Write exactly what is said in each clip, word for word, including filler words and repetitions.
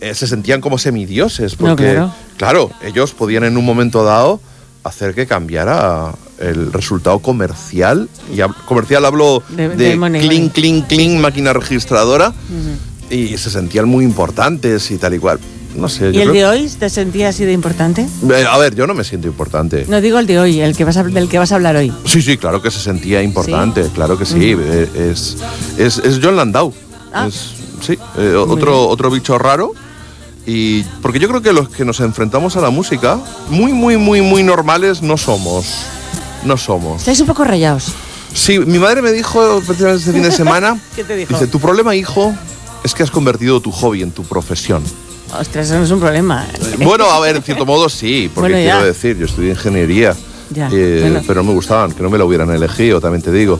eh, se sentían como semidioses, porque, no, claro. claro, ellos podían en un momento dado hacer que cambiara el resultado comercial. Y hab- comercial hablo De- de, de money, cling, money. cling, cling, máquina registradora, Uh-huh. y se sentían muy importantes y tal y cual. No sé, ¿Y yo el creo- de hoy te sentías así de importante? Eh, A ver, yo no me siento importante. No digo el de hoy, el que vas a, del que vas a hablar hoy. Sí, sí, claro que se sentía importante, claro que sí. Eh, Es, es, es Jon Landau. Ah. Es, sí, eh, otro, otro bicho raro. Y porque yo creo que los que nos enfrentamos a la música, muy, muy, muy, muy normales no somos. No somos. Estáis un poco rayados. Sí, mi madre me dijo precisamente este fin de semana. ¿Qué te dijo? Dice, tu problema, hijo, es que has convertido tu hobby en tu profesión. Ostras, eso no es un problema. Bueno, a ver, en cierto modo sí, porque Bueno, ya. quiero decir, yo estudié ingeniería, Ya, eh, bueno. pero no me gustaban, que no me la hubieran elegido, también te digo.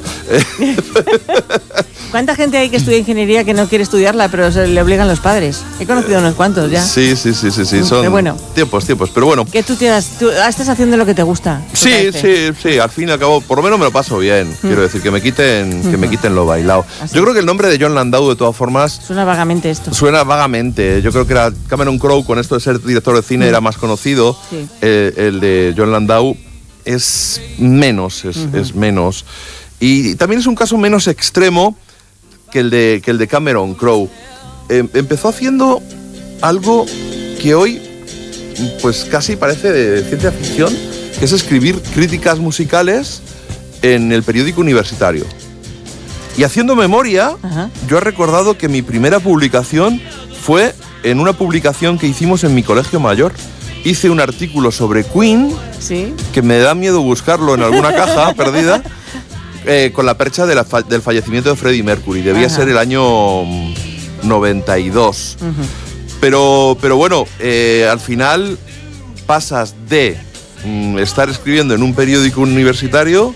¿Cuánta gente hay que estudia ingeniería que no quiere estudiarla, pero se le obligan los padres? He conocido unos cuantos ya. Sí, sí, sí, sí, sí, son Pero bueno. tiempos, tiempos, pero bueno. Que tú, te has- tú estás haciendo lo que te gusta. Sí, parece. sí, sí, al fin y al cabo, por lo menos me lo paso bien. Quiero decir, que me quiten, que me quiten lo bailado. Así Yo creo que el nombre de Jon Landau, de todas formas, Suena vagamente esto. suena vagamente. Yo creo que era Cameron Crowe, con esto de ser director de cine, era más conocido. Sí. Eh, el de Jon Landau es menos, es, es menos. Y también es un caso menos extremo que el de, que el de Cameron Crowe. Eh, empezó haciendo algo que hoy pues casi parece de ciencia ficción, que es escribir críticas musicales en el periódico universitario. Y haciendo memoria, Ajá. yo he recordado que mi primera publicación fue en una publicación que hicimos en mi colegio mayor. Hice un artículo sobre Queen, Sí. que me da miedo buscarlo en alguna caja perdida, eh, con la percha de la fa- del fallecimiento de Freddie Mercury. Debía Ajá. ser el año mm, noventa y dos. Ujú. Pero, pero bueno, eh, al final pasas de mm, estar escribiendo en un periódico universitario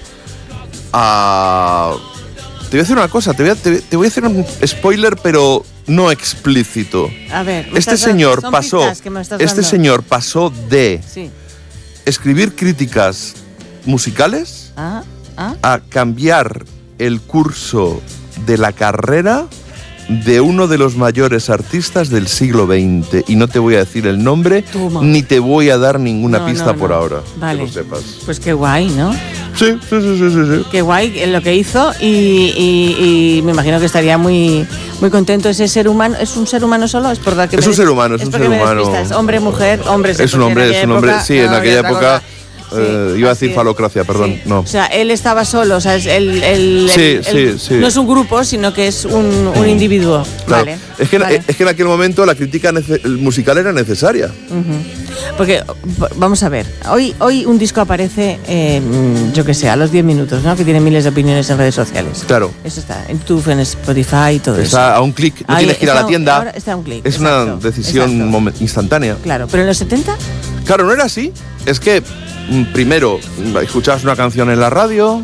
a... Te voy a decir una cosa, te voy a, te, te voy a hacer un spoiler, pero no explícito. A ver. me Este estás dando- señor son pasó, pistas que me estás este dando. señor pasó de Sí. escribir críticas musicales Ah, ah. a cambiar el curso de la carrera de uno de los mayores artistas del siglo veinte. Y no te voy a decir el nombre, Toma. ni te voy a dar ninguna No, pista no, por no. ahora. Vale. Que lo sepas. Pues qué guay, ¿no? Sí, sí, sí, sí, sí, sí. Qué guay eh, lo que hizo y, y- y me imagino que estaría muy muy contento ese ser humano. ¿Es un ser humano solo? Es por dar que Es me un des- ser humano, es un porque ser me des humano. pistas. Hombre, mujer, hombre. Es un hombre, es un hombre. Sí, en aquella época, eh, iba a decir falocracia, perdón, no. O sea, él estaba solo, o sea, es el, el- Sí, el- el- sí, sí. no es un grupo, sino que es un, un individuo. Claro. Vale. Es, que, vale. es que en aquel momento la crítica nece- musical era necesaria. Ujú. Porque, v- vamos a ver, hoy, hoy un disco aparece, eh, yo que sé, a los diez minutos, ¿no? Que tiene miles de opiniones en redes sociales. Claro. Eso está, en YouTube, en Spotify y todo eso. Está a un clic, no Ahí tienes que ir a está la un- tienda. ahora está a un clic, Es una exacto, decisión exacto. momen- instantánea. Claro, pero en los setenta, Claro, no era así. Es que mm, primero mm, escuchabas una canción en la radio,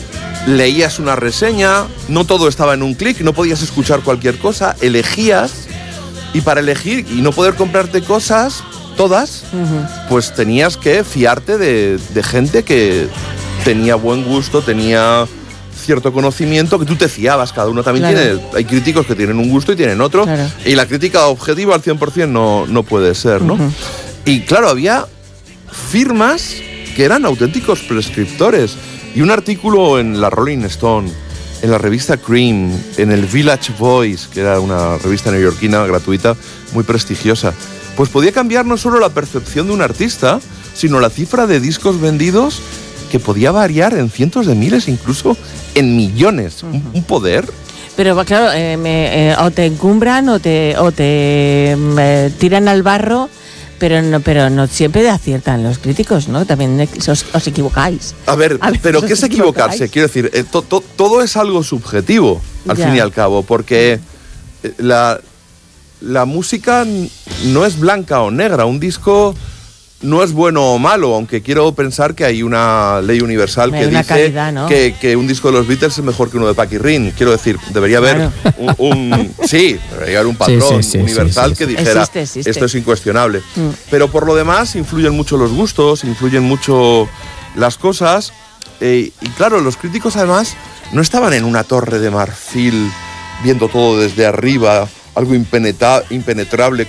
leías una reseña, no todo estaba en un clic, no podías escuchar cualquier cosa, elegías, y para elegir y no poder comprarte cosas, todas, pues tenías que fiarte de, de gente que tenía buen gusto, tenía cierto conocimiento, que tú te fiabas, cada uno también Claro. tiene, hay críticos que tienen un gusto y tienen otro, Claro. y la crítica objetiva al cien por ciento no, no puede ser, ¿no? Ujú. Y claro, había firmas que eran auténticos prescriptores. Y un artículo en la Rolling Stone, en la revista Cream, en el Village Voice, que era una revista neoyorquina gratuita muy prestigiosa, pues podía cambiar no solo la percepción de un artista, sino la cifra de discos vendidos, que podía variar en cientos de miles, incluso en millones. Un- un poder. pero va, claro, eh, me- eh, o te encumbran o te, o te mm, eh, tiran al barro, pero no, pero no siempre aciertan los críticos, ¿no? También os, os equivocáis. A ver, A ver, pero os ¿qué es equivocarse? equivocáis. Quiero decir, eh, to- to- todo es algo subjetivo, al Ya. fin y al cabo, porque eh, la, la música n- no es blanca o negra, un disco no es bueno o malo, aunque quiero pensar que hay una ley universal Hay que una dice calidad, ¿no? que, que un disco de los Beatles es mejor que uno de Paquirrín. Quiero decir, debería haber Claro. un, un- sí, debería haber un patrón sí, sí, universal sí, sí, que sí. dijera Existe, existe. esto es incuestionable. Mm. Pero por lo demás influyen mucho los gustos, influyen mucho las cosas. eh, y claro, los críticos además no estaban en una torre de marfil viendo todo desde arriba, algo impenetra- impenetrable